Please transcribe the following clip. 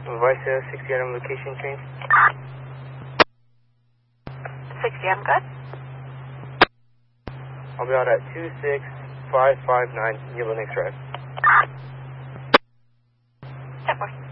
Vice 60 item location change. 60, I'm good. I'll be out at 26559 Yellow Next Drive. 10-4.